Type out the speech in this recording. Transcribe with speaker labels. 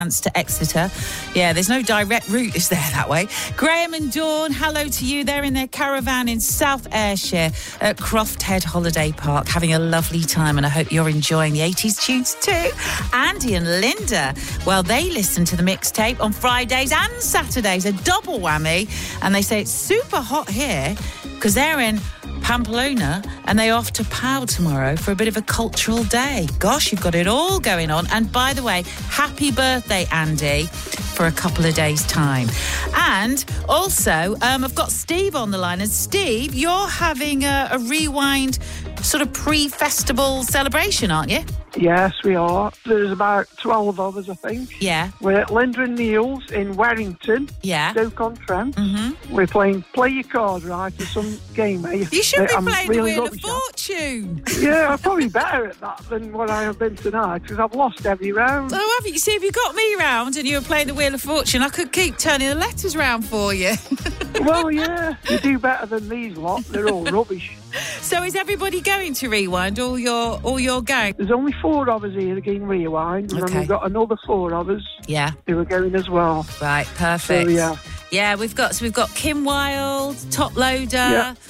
Speaker 1: to Exeter. Yeah, there's no direct route, is there, that way? Graham and Dawn, hello to you. They're in their caravan in South Ayrshire at Croft Head Holiday Park, having a lovely time, and I hope you're enjoying the 80s tunes too. Andy and Linda, well, they listen to the mixtape on Fridays and Saturdays, a double whammy, and they say it's super hot here because they're in Pamplona and they're off to Pau tomorrow for a bit of a cultural day. Gosh, you've got it all going on. And by the way, happy birthday, Andy, for a couple of days' time. And also, I've got Steve on the line. And Steve, you're having a Rewind sort of pre-festival celebration, aren't you?
Speaker 2: Yes, we are. There's about 12 of us, I think.
Speaker 1: Yeah.
Speaker 2: We're at Linda and Neil's in Warrington.
Speaker 1: Yeah.
Speaker 2: Stoke-on-Trent.
Speaker 1: Mm-hmm.
Speaker 2: We're playing Play Your Card Right or some game.
Speaker 1: You should be playing
Speaker 2: really
Speaker 1: the Wheel of Fortune.
Speaker 2: Yeah, I'm probably better at that than what I have been tonight because I've lost every round.
Speaker 1: Oh, haven't you? See, if you got me round and you were playing the Wheel of Fortune, I could keep turning the letters round for you.
Speaker 2: Well, yeah, you do better than these lot. They're all rubbish.
Speaker 1: So is everybody going to Rewind? All your gang?
Speaker 2: There's only 4 of us here again Rewind, and then we've got another 4 of us.
Speaker 1: Yeah.
Speaker 2: Who are going as well.
Speaker 1: Right, perfect.
Speaker 2: So, yeah.
Speaker 1: Yeah, we've got Kim Wilde, Top Loader.
Speaker 2: Yeah.